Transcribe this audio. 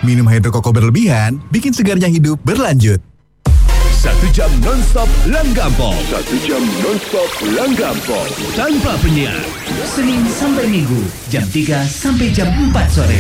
Minum Hydro Koko berlebihan bikin segarnya hidup berlanjut. 1 jam non-stop Langgampong. 1 jam non-stop Langgampong. Tanpa penyiar. Senin sampai Minggu, jam 3 sampai jam 4 sore.